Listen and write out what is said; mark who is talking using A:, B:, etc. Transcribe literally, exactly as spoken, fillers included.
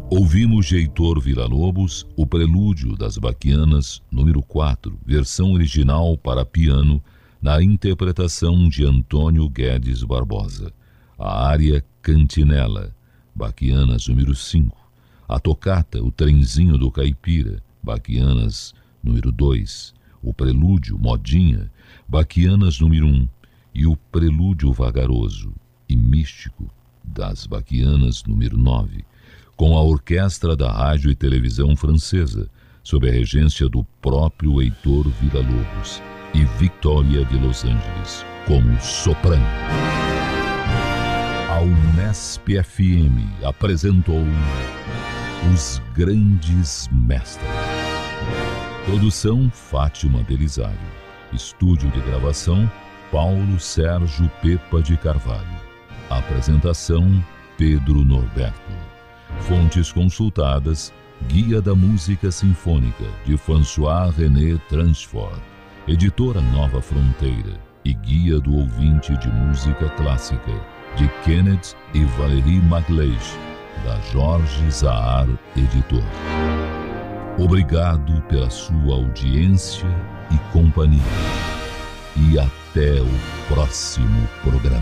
A: Ouvimos de Heitor Villa-Lobos o Prelúdio das Baquianas, número quatro, versão original para piano, na interpretação de Antônio Guedes Barbosa. A área Cantinela, Baquianas, número cinco. A tocata, o Trenzinho do Caipira, Baquianas, número dois. O Prelúdio, Modinha, Baquianas, número um. E o Prelúdio Vagaroso e Místico, das Baquianas, número nove. Com a orquestra da rádio e televisão francesa, sob a regência do próprio Heitor Villa-Lobos, e Victoria de Los Angeles, como soprano. A Unesp F M apresentou Os Grandes Mestres. Produção Fátima Belisário. Estúdio de gravação Paulo Sérgio Pepa de Carvalho. Apresentação Pedro Norberto. Fontes consultadas: Guia da Música Sinfônica, de François-René Transfort, Editora Nova Fronteira, e Guia do Ouvinte de Música Clássica, de Kenneth e Valérie Magleix, da Jorge Zahar Editor. Obrigado pela sua audiência e companhia. E até o próximo programa.